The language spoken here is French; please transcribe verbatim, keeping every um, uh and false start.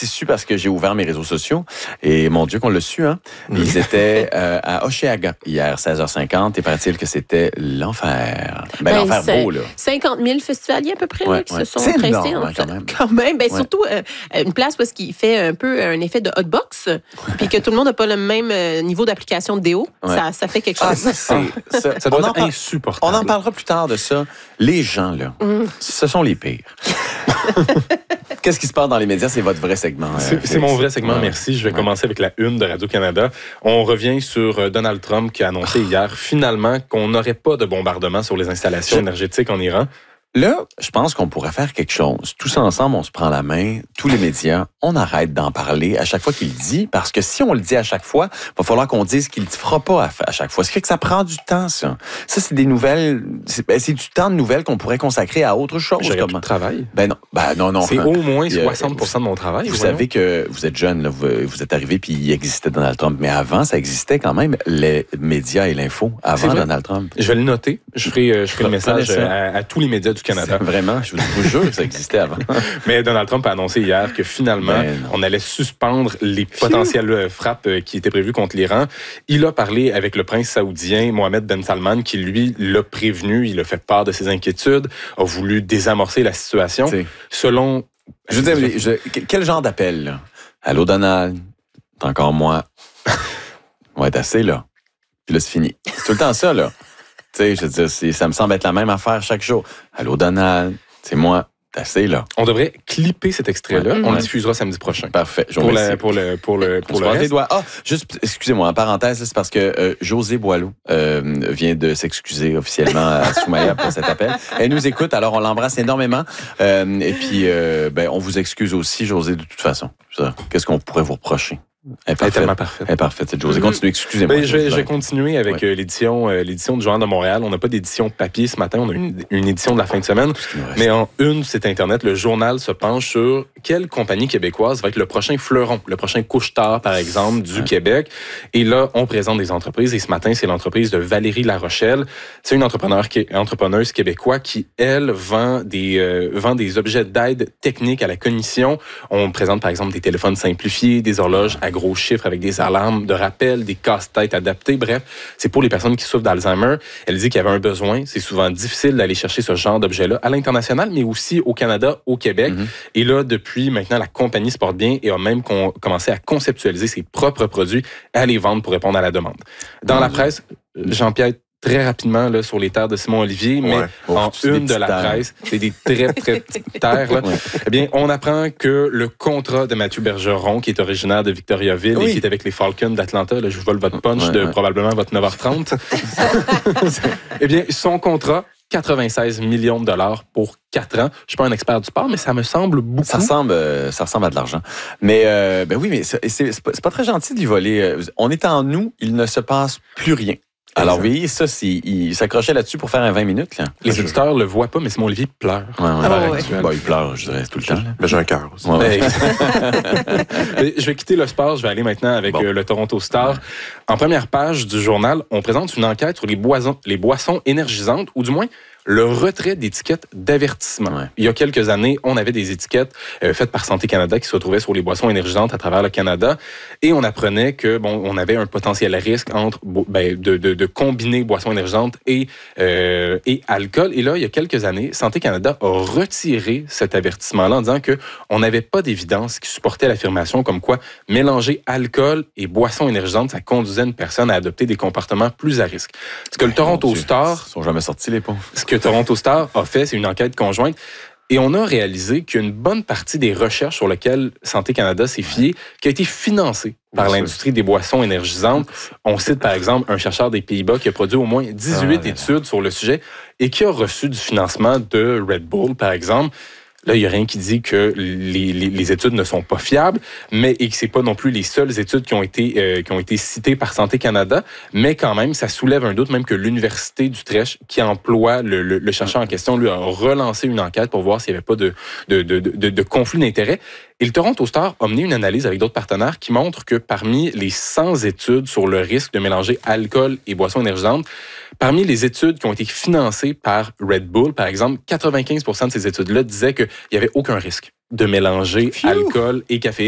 petit su parce que j'ai ouvert mes réseaux sociaux et mon Dieu qu'on l'a su, hein. Ils étaient euh, à Hochelaga hier, seize heures cinquante, et paraît-il que c'était l'enfer. Ben, Ben, l'enfer c'est beau, là. cinquante mille festivaliers à peu près Ouais, là, qui ouais. se sont C'est pressés. énorme, en hein, fait. quand même. Quand même. Ben, Ouais. Surtout euh, une place où il fait un peu un effet de hotbox, puis que tout le monde n'a pas le même euh, niveau d'application de déo. Ouais. Ça, ça fait quelque chose. Ah, ça, c'est, ça, Ça doit on en être par- insupportable. On en parlera plus tard de ça. Les gens, là, Mm. ce sont les pires. Qu'est-ce qui se passe dans les médias? C'est votre vrai segment. euh, C'est, Félix. c'est mon vrai segment, Ouais. merci. Je vais Ouais. commencer avec la une de Radio-Canada. On revient sur euh, Donald Trump qui a annoncé hier, finalement, qu'on n'aurait pas de bombardement sur les installations Je- énergétiques en Iran. Là, je pense qu'on pourrait faire quelque chose. Tous ensemble, on se prend la main, tous les médias, on arrête d'en parler à chaque fois qu'il le dit, parce que si on le dit à chaque fois, il va falloir qu'on dise qu'il ne le fera pas à, à chaque fois. Ce qui fait que ça prend du temps, ça. Ça, c'est des nouvelles, c'est, ben, c'est du temps de nouvelles qu'on pourrait consacrer à autre chose. J'aurais comme- plus de travail. Ben non, ben non, non. C'est hein. au moins Il y a- soixante pour cent de mon travail. Vous voyons. savez que vous êtes jeune, là, vous, vous êtes arrivé puis il existait Donald Trump, mais avant, ça existait quand même les médias et l'info C'est avant vrai. Donald Trump. Je vais le noter. Je ferai, euh, je ferai le message Prenez ça. à, à tous les médias du Canada. C'est vraiment, je vous, vous jure que ça existait avant. Mais Donald Trump a annoncé hier que finalement, Ben non. on allait suspendre les potentielles euh, frappes euh, qui étaient prévues contre l'Iran. Il a parlé avec le prince saoudien Mohammed Ben Salman, qui lui l'a prévenu, il a fait part de ses inquiétudes, a voulu désamorcer la situation. T'sais. Selon... Je veux dire, je- quel genre d'appel, là? Allô, Donald? T'es encore moi? On va être assez, là. Puis là, c'est fini. C'est tout le temps ça, là. Tu sais, je veux dire, c'est- ça me semble être la même affaire chaque jour. Allô, Donald? C'est moi. T'es assez, là. On devrait clipper cet extrait-là. Ouais. On le Ouais. diffusera samedi prochain. Parfait. Je vous Pour, remercie. la, pour le pour le On pour se le croise les reste. doigts. Ah, juste, excusez-moi, en parenthèse, là, c'est parce que euh, José Boileau euh, vient de s'excuser officiellement à Soumaya pour cet appel. Elle nous écoute, alors on l'embrasse énormément. Euh, et puis, euh, ben, on vous excuse aussi, José, de toute façon. Ça, qu'est-ce qu'on pourrait vous reprocher? Elle est Elle est parfaite. tellement parfaite. Elle est parfaite, cette José. Continuez, excusez-moi. Ben, je, vais, je vais Ouais. continuer avec Ouais. euh, l'édition, euh, l'édition du Journal de Montréal. On n'a pas d'édition papier ce matin, on a une, une édition de la fin de semaine. Ce qui nous reste. Mais en une, c'est Internet, le journal se penche sur quelle compagnie québécoise va être le prochain fleuron, le prochain couche-tard, par exemple, du Ouais. Québec. Et là, on présente des entreprises. Et ce matin, c'est l'entreprise de Valérie Larochelle. C'est une entrepreneur, qui- entrepreneuse québécoise qui, elle, vend des, euh, vend des objets d'aide technique à la cognition. On présente, par exemple, des téléphones simplifiés, des horloges à gros chiffres avec des alarmes de rappel, des casse-têtes adaptés. Bref, c'est pour les personnes qui souffrent d'Alzheimer. Elle dit qu'il y avait un besoin. C'est souvent difficile d'aller chercher ce genre d'objet-là à l'international, mais aussi au Canada, au Québec. Mhm. Et là, depuis maintenant, la compagnie se porte bien et a même con- commencé à conceptualiser ses propres produits et à les vendre pour répondre à la demande. Dans Mon la Dieu. presse, Jean-Pierre, très rapidement là, sur les terres de Simon Olivier, mais Ouais. Oh, en c'est des une de la petites terres. presse, c'est des très, très petites terres. Là. Ouais. Eh bien, on apprend que le contrat de Mathieu Bergeron, qui est originaire de Victoriaville Oui. et qui est avec les Falcons d'Atlanta, là, je vous vole votre punch Ouais, de ouais. probablement votre neuf heures trente, eh bien, son contrat, quatre-vingt-seize millions de dollars pour quatre ans. Je suis pas un expert du sport, mais ça me semble beaucoup. Ça ressemble, euh, ça ressemble à de l'argent. Mais euh, ben oui, mais c'est, c'est, c'est pas, c'est pas très gentil d'y voler. Euh, On est en nous, il ne se passe plus rien. Alors Exact. oui, ça, c'est, il s'accrochait là-dessus pour faire un vingt minutes. Là. Les auditeurs le voient pas, mais Simon Olivier pleure. Ouais, ouais. à l'heure Ah ouais. actuelle. Bon, il pleure, je dirais, tout le temps. là. Mais j'ai un cœur aussi. Ouais, ouais. Mais je vais quitter le sport, je vais aller maintenant avec Bon. euh, le Toronto Star. En première page du journal, on présente une enquête sur les boissons, les boissons énergisantes, ou du moins le retrait d'étiquettes d'avertissement. Ouais. Il y a quelques années, on avait des étiquettes euh, faites par Santé Canada qui se retrouvaient sur les boissons énergisantes à travers le Canada, et on apprenait que bon, on avait un potentiel risque entre bo- ben, de, de, de combiner boissons énergisantes et euh, et alcool. Et là, il y a quelques années, Santé Canada a retiré cet avertissement-là en disant que on n'avait pas d'évidence qui supportait l'affirmation comme quoi mélanger alcool et boissons énergisantes, ça conduisait une personne à adopter des comportements plus à risque. Ce que le Toronto Mon Dieu, Star Ils sont jamais sortis, les pauvres. ce que Toronto Star a fait, c'est une enquête conjointe. Et on a réalisé qu'une bonne partie des recherches sur lesquelles Santé Canada s'est fié, qui a été financée par Bien sûr. l'industrie des boissons énergisantes. On cite par exemple un chercheur des Pays-Bas qui a produit au moins dix-huit Ah, là, là. études sur le sujet et qui a reçu du financement de Red Bull, par exemple. Là, il n'y a rien qui dit que les, les, les études ne sont pas fiables, mais et que c'est pas non plus les seules études qui ont été euh, qui ont été citées par Santé Canada, mais quand même, ça soulève un doute, même que l'Université d'Utrecht, qui emploie le, le, le chercheur en question, lui a relancé une enquête pour voir s'il n'y avait pas de, de, de, de, de conflit d'intérêts. Et le Toronto Star a mené une analyse avec d'autres partenaires qui montre que parmi les cent études sur le risque de mélanger alcool et boissons énergisantes, parmi les études qui ont été financées par Red Bull, par exemple, quatre-vingt-quinze pour cent de ces études-là disaient qu'il n'y avait aucun risque de mélanger Phew! alcool et caféine.